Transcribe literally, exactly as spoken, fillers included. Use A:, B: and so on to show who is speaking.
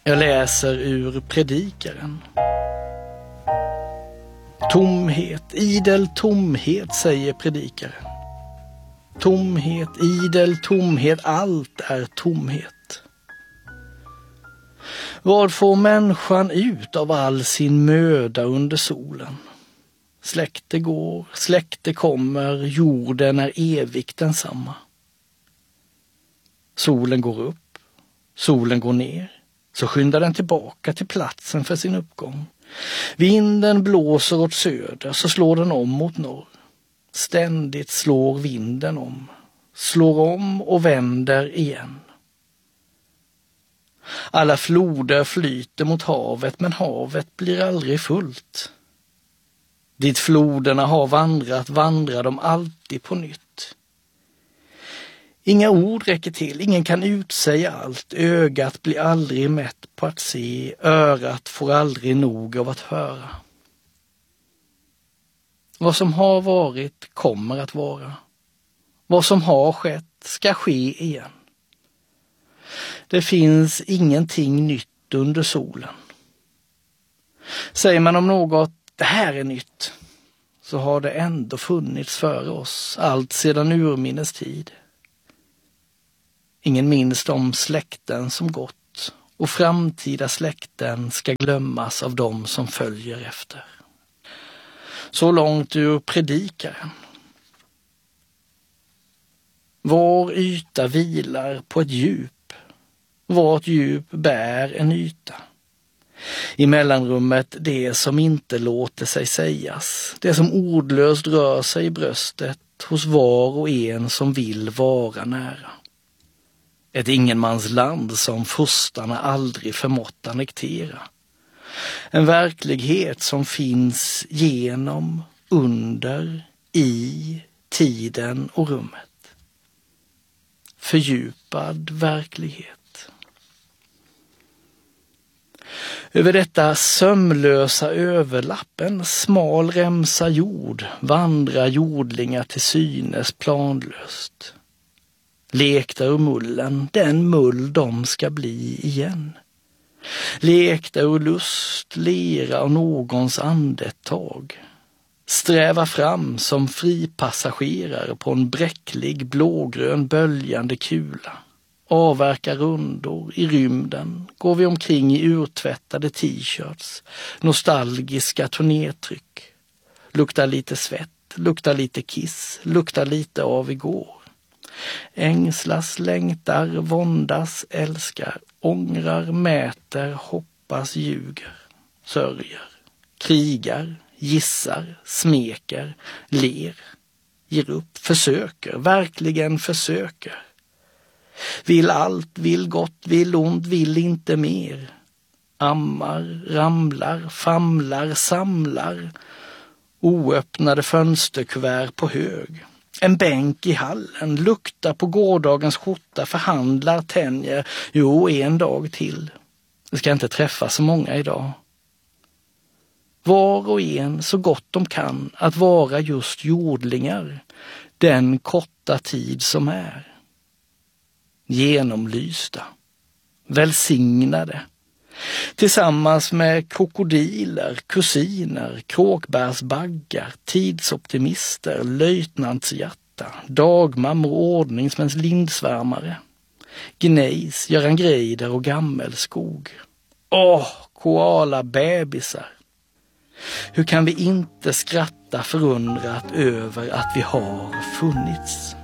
A: Jag läser ur Predikaren. Tomhet, idel tomhet, säger Predikaren. Tomhet, idel tomhet, allt är tomhet. Vad får människan ut av all sin möda under solen? Släkte går, släkte kommer, jorden är evigt densamma. Solen går upp, solen går ner, så skyndar den tillbaka till platsen för sin uppgång. Vinden blåser åt söder, så slår den om mot norr. Ständigt slår vinden om, slår om och vänder igen. Alla floder flyter mot havet, men havet blir aldrig fullt. Dit floderna har vandrat vandrar de alltid på nytt. Inga ord räcker till, ingen kan utsäga allt, ögat blir aldrig mätt på att se, örat får aldrig nog av att höra. Vad som har varit kommer att vara. Vad som har skett ska ske igen. Det finns ingenting nytt under solen. Säger man om något, det här är nytt, så har det ändå funnits för oss allt sedan urminnes tid. Ingen minns de släkten som gått, och framtida släkten ska glömmas av dem som följer efter. Så långt ur Predikaren. Vår yta vilar på ett djup. Vårt djup bär en yta. I mellanrummet det som inte låter sig sägas. Det som ordlöst rör sig i bröstet hos var och en som vill vara nära. Ett ingenmansland som furstarna aldrig förmått annektera. En verklighet som finns genom, under, i, tiden och rummet. Fördjupad verklighet. Över detta sömlösa överlapp, en smal remsa jord, vandrar jordlingar till synes planlöst. Lek där ur mullen, den mull de ska bli igen. Lek där ur lust, lera och någons andetag. Sträva fram som fripassagerare på en bräcklig, blågrön, böljande kula. Avverka rundor i rymden, går vi omkring i urtvättade t-shirts, nostalgiska turnétryck. Luktar lite svett, luktar lite kiss, luktar lite av igår. Ängslas, längtar, våndas, älskar, ångrar, mäter, hoppas, ljuger, sörjer, krigar, gissar, smeker, ler, ger upp, försöker, verkligen försöker. Vill allt, vill gott, vill ont, vill inte mer. Ammar, ramlar, famlar, samlar, oöppnade fönsterkuvert på hög. En bänk i hallen, luktar på gårdagens skjorta, förhandlar, tänjer. Jo, en dag till. Det ska inte träffa så många idag. Var och en så gott de kan att vara just jordlingar, den korta tid som är. Genomlysta, välsignade, tillsammans med krokodiler, kusiner, kråkbärsbaggar, tidsoptimister, löjtnantshjärta, dagmammor och ordningsmäns lindsvärmare, gnejs, Göran Greider och gammelskog. Åh, koala bebisar! Hur kan vi inte skratta förundrat över att vi har funnits?